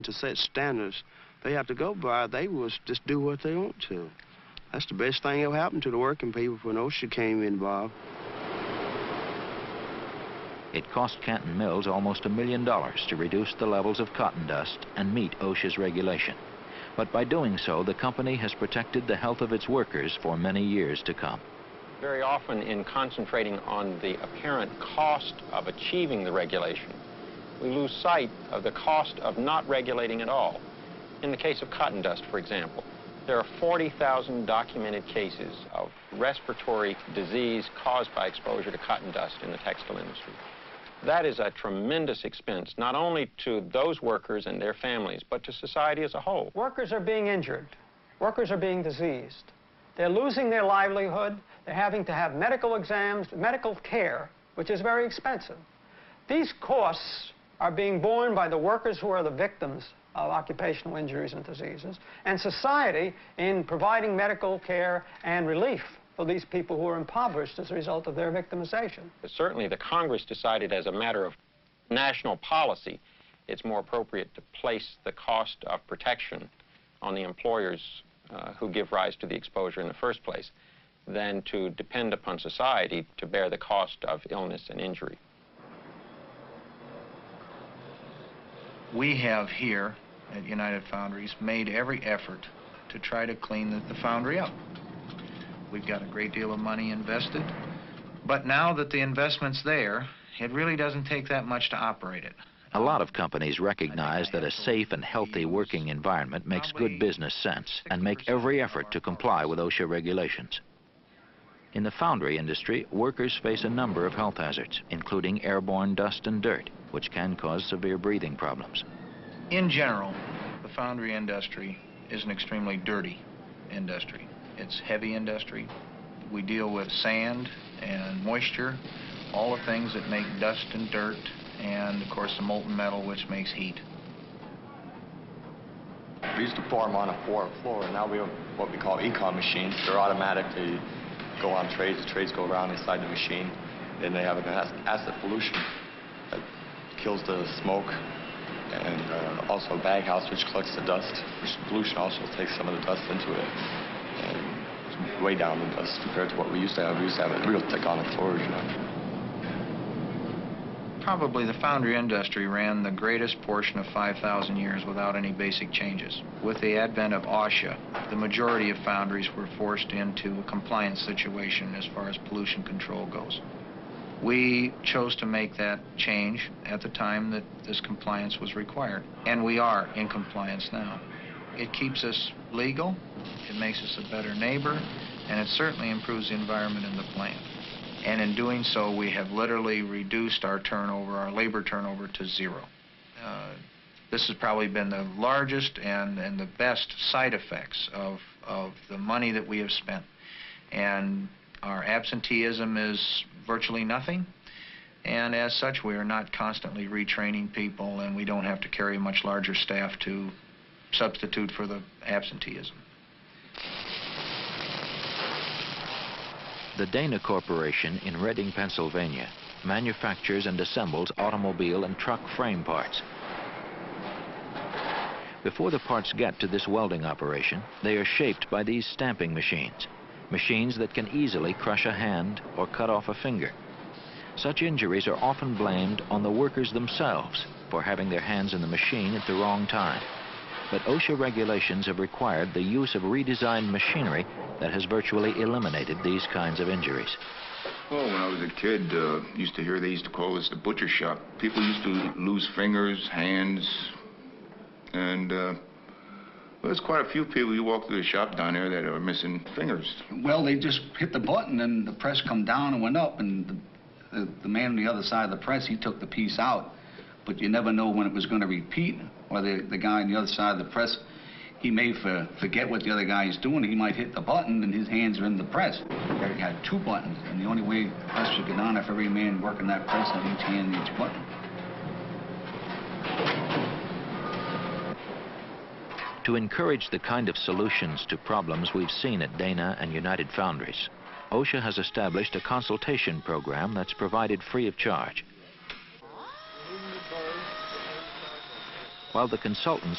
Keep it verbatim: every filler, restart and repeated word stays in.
To set standards they have to go by, they will just do what they want to. That's the best thing ever happened to the working people when OSHA came involved. It cost Canton Mills almost a million dollars to reduce the levels of cotton dust and meet OSHA's regulation. But by doing so, the company has protected the health of its workers for many years to come. Very often, in concentrating on the apparent cost of achieving the regulation, we lose sight of the cost of not regulating at all. In the case of cotton dust, for example, there are forty thousand documented cases of respiratory disease caused by exposure to cotton dust in the textile industry. That is a tremendous expense, not only to those workers and their families, but to society as a whole. Workers are being injured. Workers are being diseased. They're losing their livelihood. They're having to have medical exams, medical care, which is very expensive. These costs are being borne by the workers who are the victims of occupational injuries and diseases, and society in providing medical care and relief for these people who are impoverished as a result of their victimization. Certainly the Congress decided as a matter of national policy, it's more appropriate to place the cost of protection on the employers uh, who give rise to the exposure in the first place than to depend upon society to bear the cost of illness and injury. We have here at United Foundries made every effort to try to clean the, the foundry up. We've got a great deal of money invested, but now that the investment's there, it really doesn't take that much to operate it. A lot of companies recognize that a safe and healthy working environment makes good business sense and make every effort to comply with OSHA regulations. In the foundry industry, workers face a number of health hazards, including airborne dust and dirt, which can cause severe breathing problems. In general, the foundry industry is an extremely dirty industry. It's heavy industry. We deal with sand and moisture, all the things that make dust and dirt, and of course the molten metal, which makes heat. We used to form on a four floor, and now we have what we call econ machines. They're automatic. They go on trays. The trays go around inside the machine. Then they have an acid pollution that kills the smoke, and uh, also a bag house which collects the dust, which pollution also takes some of the dust into it. And it's way down the dust compared to what we used to have. We used to have it real thick on the floors, you know. Probably the foundry industry ran the greatest portion of five thousand years without any basic changes. With the advent of OSHA, the majority of foundries were forced into a compliance situation as far as pollution control goes. We chose to make that change at the time that this compliance was required, and we are in compliance now. It keeps us legal, it makes us a better neighbor, and it certainly improves the environment in the plant. And in doing so, we have literally reduced our turnover, our labor turnover, to zero. Uh, this has probably been the largest and, and the best side effects of, of the money that we have spent. And our absenteeism is virtually nothing. And as such, we are not constantly retraining people, and we don't have to carry a much larger staff to substitute for the absenteeism. The Dana Corporation in Reading, Pennsylvania, manufactures and assembles automobile and truck frame parts. Before the parts get to this welding operation, they are shaped by these stamping machines, machines that can easily crush a hand or cut off a finger. Such injuries are often blamed on the workers themselves for having their hands in the machine at the wrong time. But OSHA regulations have required the use of redesigned machinery that has virtually eliminated these kinds of injuries. Well, when I was a kid, uh, used to hear they used to call this the butcher shop. People used to lose fingers, hands, and uh, well, there's quite a few people you walk through the shop down there that are missing fingers. Well, they just hit the button and the press come down and went up, and the, the, the man on the other side of the press, he took the piece out. But you never know when it was going to repeat, or the, the guy on the other side of the press, he may for, forget what the other guy is doing. He might hit the button and his hands are in the press. He had two buttons, and the only way the press would get on if every man working that press had each hand and each button. To encourage the kind of solutions to problems we've seen at Dana and United Foundries, OSHA has established a consultation program that's provided free of charge. While the consultants